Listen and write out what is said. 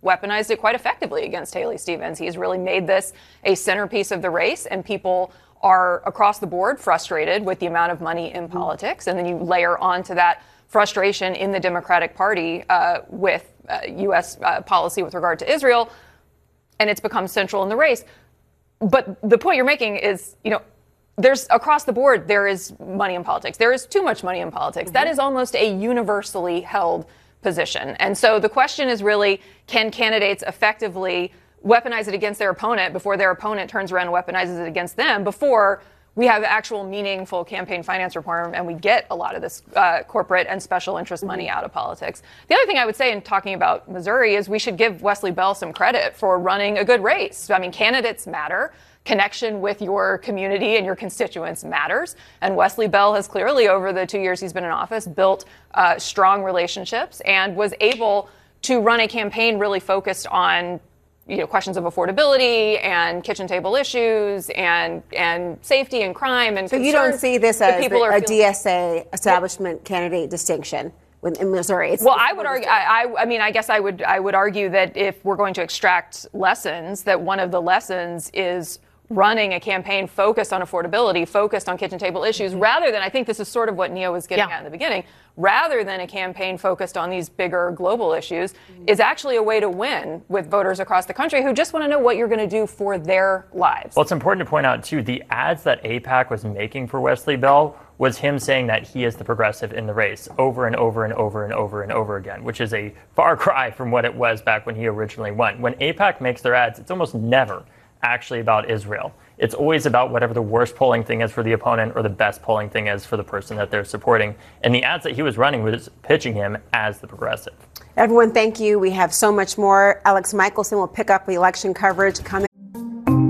weaponized it quite effectively against Haley Stevens. He's really made this a centerpiece of the race, and people are across the board frustrated with the amount of money in politics. And then you layer onto that frustration in the Democratic Party with U.S. policy with regard to Israel, and it's become central in the race. But the point you're making is, there's across the board, there is money in politics. There is too much money in politics. That is almost a universally held position. And so the question is really, can candidates effectively weaponize it against their opponent before their opponent turns around and weaponizes it against them, before we have actual meaningful campaign finance reform and we get a lot of this corporate and special interest money out of politics. The other thing I would say in talking about Missouri is we should give Wesley Bell some credit for running a good race. I mean, candidates matter. Connection with your community and your constituents matters. And Wesley Bell has clearly, over the 2 years he's been in office, built strong relationships and was able to run a campaign really focused on questions of affordability and kitchen table issues and safety and crime and so you don't see this as a DSA establishment candidate distinction in Missouri? Well, I would argue. I guess I would argue that if we're going to extract lessons, that one of the lessons is running a campaign focused on affordability, focused on kitchen table issues, rather than, I think this is sort of what Nia was getting at in the beginning, rather than a campaign focused on these bigger global issues, is actually a way to win with voters across the country who just want to know what you're going to do for their lives. Well, it's important to point out, too, the ads that AIPAC was making for Wesley Bell was him saying that he is the progressive in the race over and over and over and over and over again, which is a far cry from what it was back when he originally won. When AIPAC makes their ads, it's almost never actually about Israel. It's always about whatever the worst polling thing is for the opponent or the best polling thing is for the person that they're supporting. And the ads that he was running was pitching him as the progressive. Everyone, thank you. We have so much more. Alex Michelson will pick up the election coverage coming.